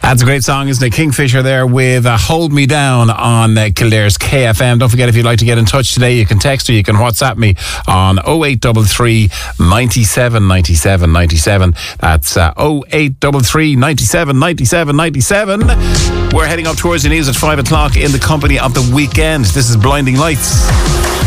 That's a great song, isn't it? Kingfisher there with Hold Me Down on Kildare's KFM. Don't forget, if you'd like to get in touch today, you can text or you can WhatsApp me on 0833 97 97 97. That's 0833 97 97 97. We're heading up towards the news at 5 o'clock in the company of The Weeknd. This is Blinding Lights.